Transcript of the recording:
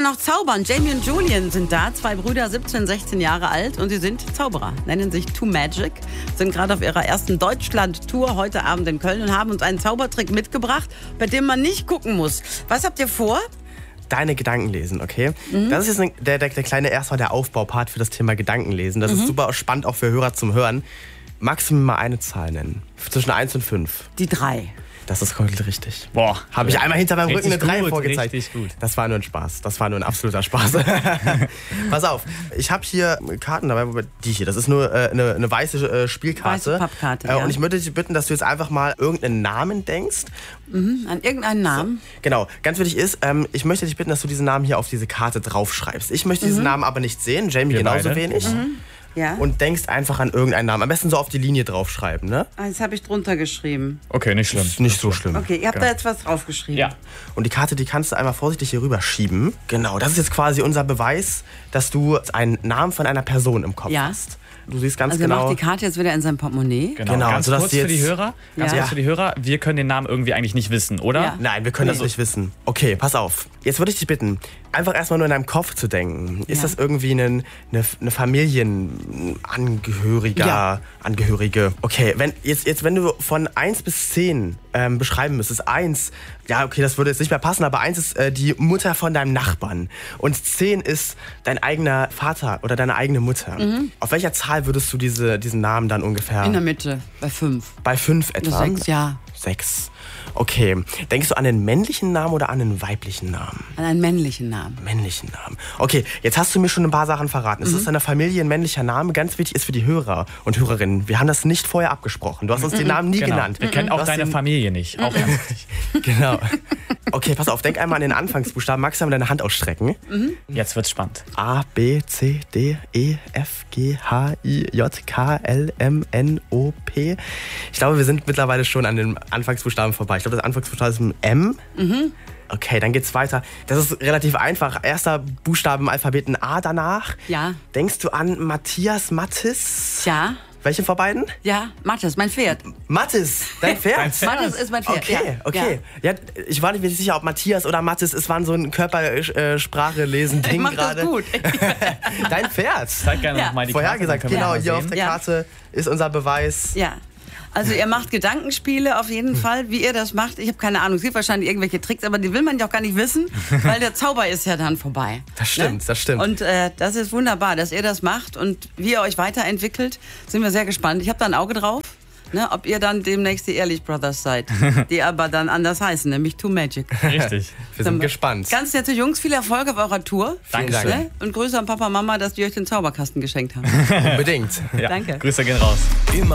noch zaubern. Jamie und Julian sind da, 2 Brüder, 17, 16 Jahre alt und sie sind Zauberer, nennen sich Too Magic, sind gerade auf ihrer ersten Deutschland-Tour heute Abend in Köln und haben uns einen Zaubertrick mitgebracht, bei dem man nicht gucken muss. Was habt ihr vor? Deine Gedanken lesen, okay? Das ist jetzt der kleine erstmal der Aufbaupart für das Thema Gedankenlesen. Das ist super spannend auch für Hörer zum Hören. Magst du mir mal eine Zahl nennen? Zwischen 1 und 5. Die 3. Das ist komplett richtig. Boah. Habe ich einmal hinter meinem Rücken eine 3 vorgezeigt. Richtig gut. Das war nur ein Spaß. Das war nur ein absoluter Spaß. Pass auf, ich habe hier Karten dabei, die hier. Das ist nur eine weiße Spielkarte. Weiße Pappkarte, ja. Und ich würde dich bitten, dass du jetzt einfach mal irgendeinen Namen denkst. An irgendeinen Namen? So, genau. Ganz wichtig ist, ich möchte dich bitten, dass du diesen Namen hier auf diese Karte draufschreibst. Ich möchte diesen Namen aber nicht sehen. Jamie genauso beide. wenig. Ja. Und denkst einfach an irgendeinen Namen. Am besten so auf die Linie draufschreiben, ne? Das habe ich drunter geschrieben. Okay, nicht schlimm. Ist nicht so schlimm. Okay, ihr habt da jetzt was draufgeschrieben. Ja. Und die Karte, die kannst du einmal vorsichtig hier rüber schieben. Genau, das ist jetzt quasi unser Beweis, dass du einen Namen von einer Person im Kopf Ja. hast. Du siehst ganz Also er genau. macht die Karte jetzt wieder in sein Portemonnaie. Genau. Genau, sodass kurz die für die jetzt- Hörer. Ja. Kurz für die Hörer. Wir können den Namen irgendwie eigentlich nicht wissen, oder? Ja. Nein, wir können das nicht wissen. Okay, pass auf. Jetzt würde ich dich bitten, einfach erstmal nur in deinem Kopf zu denken. Ist Ja. das irgendwie eine Familienangehörige? Ja. Angehörige. Okay, wenn du von 1 bis 10 beschreiben müsstest. 1, ja, okay, das würde jetzt nicht mehr passen, aber 1 ist die Mutter von deinem Nachbarn. Und 10 ist dein eigener Vater oder deine eigene Mutter. Auf welcher Zahl würdest du diesen Namen dann ungefähr? In der Mitte, bei 5. Bei 5 etwa? 6, ja. 6. Okay. Denkst du an einen männlichen Namen oder an einen weiblichen Namen? An einen männlichen Namen. Männlichen Namen. Okay, jetzt hast du mir schon ein paar Sachen verraten. Es ist eine Familie ein männlicher Name. Ganz wichtig ist für die Hörer und Hörerinnen, wir haben das nicht vorher abgesprochen. Du hast uns den Namen nie Genau. genannt. Wir kennen Du auch hast deine den- Familie nicht. Auch ganz wichtig. Genau. Okay, pass auf, denk einmal an den Anfangsbuchstaben. Magst du mal deine Hand ausstrecken? Jetzt wird's spannend. A, B, C, D, E, F, G, H, I, J, K, L, M, N, O, P. Ich glaube, wir sind mittlerweile schon an den Anfangsbuchstaben vorbei. Ich glaube, das Anfangsbuchstabe ist ein M. Okay, dann geht's weiter. Das ist relativ einfach. Erster Buchstabe im Alphabet ein A danach. Ja. Denkst du an Matthias Mattis? Ja. Welchen von beiden? Ja, Mathis, mein Pferd. Mattis, dein Pferd? Mathis ist mein Pferd. Okay, ja. okay. Ja, ich war nicht sicher, ob Matthias oder Mattis, es war so ein Körpersprache-Lesen-Ding Ich mach das gerade. gut. Dein Pferd. Zeig gerne Ja. noch mal die Vorhergesagt, Karte, dann genau, können wir hier mal auf sehen. der Ja. Karte ist unser Beweis. Ja. Also ihr macht Gedankenspiele auf jeden Fall, wie ihr das macht. Ich habe keine Ahnung, es gibt wahrscheinlich irgendwelche Tricks, aber die will man ja auch gar nicht wissen, weil der Zauber ist ja dann vorbei. Das stimmt, das stimmt. Und das ist wunderbar, dass ihr das macht und wie ihr euch weiterentwickelt, sind wir sehr gespannt. Ich habe da ein Auge drauf, ne, ob ihr dann demnächst die Ehrlich Brothers seid, die aber dann anders heißen, nämlich Too Magic. Richtig. Wir sind gespannt. Ganz nette Jungs, viel Erfolg auf eurer Tour. Dankeschön. Ne? Und Grüße an Papa und Mama, dass die euch den Zauberkasten geschenkt haben. Unbedingt. Ja. Danke. Grüße gehen raus.